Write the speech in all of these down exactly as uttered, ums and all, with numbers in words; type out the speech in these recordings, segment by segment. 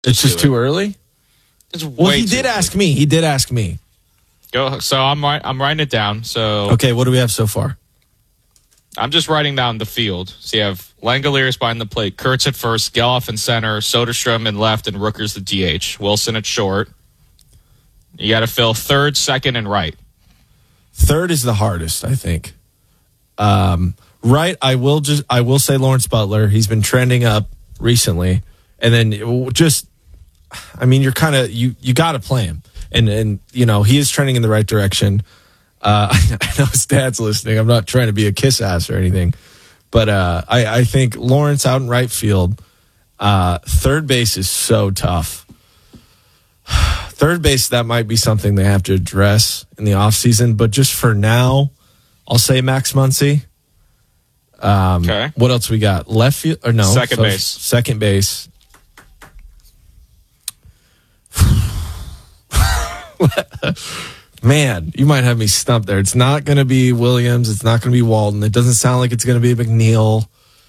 It's just do too it. early? It's way Well, he too did early. ask me. He did ask me. Go. So I'm wri- I'm writing it down. So Okay, what do we have so far? I'm just writing down the field. So you have Langoliers behind the plate, Kurtz at first, Geloff in center, Soderstrom in left, and Rooker's the D H. Wilson at short. You got to fill third, second, and right. Third is the hardest, I think. Um, right, I will just I will say Lawrence Butler. He's been trending up recently, and then just, I mean, you're kind of you you got to play him, and and you know he is trending in the right direction. Uh, I know his dad's listening. I'm not trying to be a kiss ass or anything, but uh, I I think Lawrence out in right field. Uh, third base is so tough. Third base, that might be something they have to address in the offseason. But just for now, I'll say Max Muncy. Um, Okay. What else we got? Left field? Or no. Second so base. Second base. Man, you might have me stumped there. It's not going to be Williams. It's not going to be Walden. It doesn't sound like it's going to be McNeil.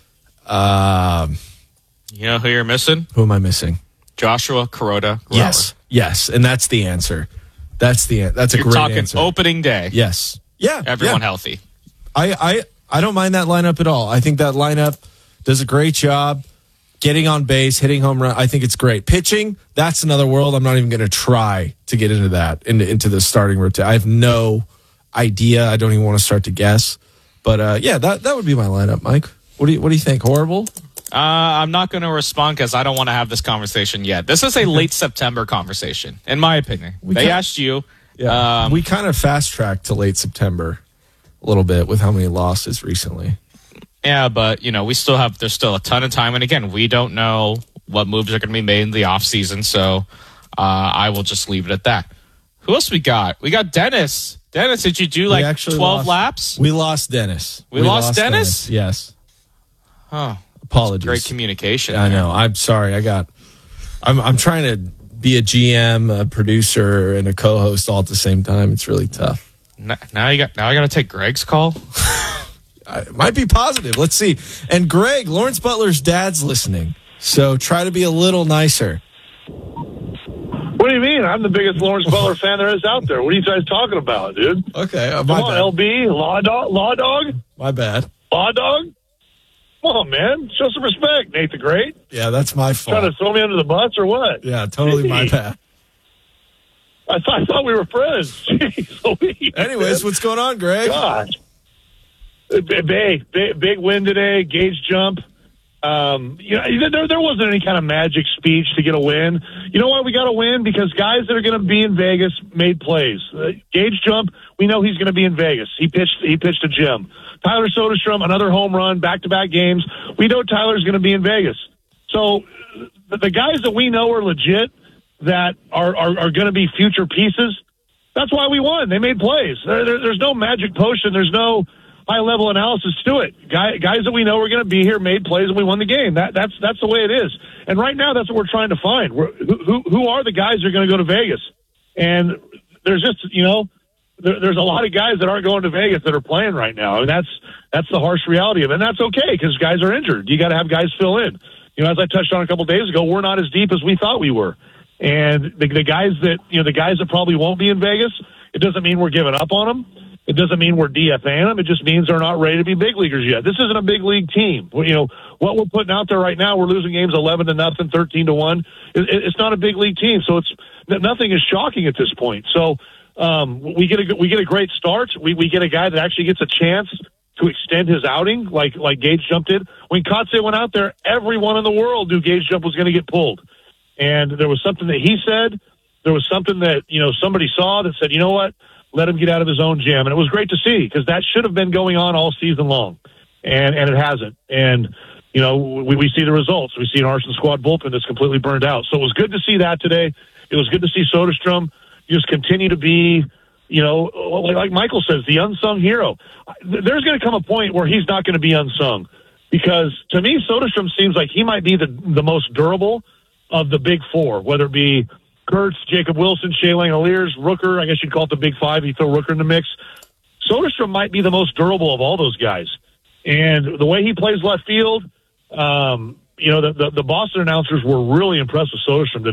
Um, You know who you're missing? who am I missing? Joshua Kuroda. Yes. Yes. And that's the answer. That's the That's a You're great talking answer. opening day. Yes. Yeah. Everyone yeah. healthy. I, I, I don't mind that lineup at all. I think that lineup does a great job getting on base, hitting home run. I think it's great. Pitching, that's another world. I'm not even going to try to get into that, into, into the starting rotation. I have no idea. I don't even want to start to guess. But uh, yeah, that, that would be my lineup, Mike. What do you What do you think? Horrible? Uh, I'm not going to respond because I don't want to have this conversation yet. This is a late September conversation, in my opinion. We they can- asked you. Yeah. Um, we kind of fast tracked to late September a little bit with how many losses recently. Yeah, but, you know, we still have, there's still a ton of time. And again, we don't know what moves are going to be made in the offseason. So uh, I will just leave it at that. Who else we got? We got Dennis. Dennis, did you do like actually twelve lost- laps? We lost Dennis. We lost Dennis? Yes. Oh, Apologies. great communication. I there. know. I'm sorry. I got. I'm. I'm trying to be a G M, a producer, and a co-host all at the same time. It's really tough. N- Now you got. Now I got to take Greg's call. I, it might be positive. Let's see. And Greg, Lawrence Butler's dad's listening, so try to be a little nicer. What do you mean? I'm the biggest Lawrence Butler fan there is out there. What are you guys talking about, dude? Okay. Uh, Come my on, bad. L B, Law Dog, Law Dog, My bad. Law Dog. Come on, man. Show some respect, Nate the Great. Yeah, that's my Trying fault. to throw me under the bus or what? Yeah, totally my bad. I thought, I thought we were friends. Jeez Louise, Anyways, man. what's going on, Greg? Gosh. Big, big, big win today. Gauge jump. Um, you know, there, there wasn't any kind of magic speech to get a win. You know why we got a win? Because guys that are going to be in Vegas made plays. Uh, Gauge jump. We know he's going to be in Vegas. He pitched. He pitched a gem. Tyler Soderstrom, another home run, back-to-back games. We know Tyler's going to be in Vegas. So the, the guys that we know are legit, that are are, are going to be future pieces. That's why we won. They made plays. There, there, there's no magic potion. There's no high-level analysis to it. Guy, guys that we know are going to be here made plays, and we won the game. That, that's that's the way it is. And right now, that's what we're trying to find. We're, who, who are the guys that are going to go to Vegas? And there's just, you know, there, there's a lot of guys that aren't going to Vegas that are playing right now. And that's that's the harsh reality of it. And that's okay because guys are injured. You got to have guys fill in. You know, as I touched on a couple days ago, we're not as deep as we thought we were. And the, the guys that, you know, the guys that probably won't be in Vegas, it doesn't mean we're giving up on them. It doesn't mean we're DFAing them. It just means they're not ready to be big leaguers yet. This isn't a big league team. You know, what we're putting out there right now, we're losing games eleven to nothing, thirteen to one. It, it's not a big league team. So it's, nothing is shocking at this point. So, um, we get a, we get a great start. We, we get a guy that actually gets a chance to extend his outing like, like Gage Jump did. When Kotze went out there, everyone in the world knew Gage Jump was going to get pulled. And there was something that he said. There was something that, you know, somebody saw that said, you know what? Let him get out of his own jam. And it was great to see because that should have been going on all season long. And and it hasn't. And, you know, we, we see the results. We see an Arson squad bullpen that's completely burned out. So it was good to see that today. It was good to see Soderstrom just continue to be, you know, like, like Michael says, the unsung hero. There's going to come a point where he's not going to be unsung because to me, Soderstrom seems like he might be the, the most durable of the big four, whether it be Kurtz, Jacob Wilson, Shea Langoliers, Rooker. I guess you'd call it the big five. You throw Rooker in the mix. Soderstrom might be the most durable of all those guys. And the way he plays left field, um, you know, the, the, the Boston announcers were really impressed with Soderstrom today.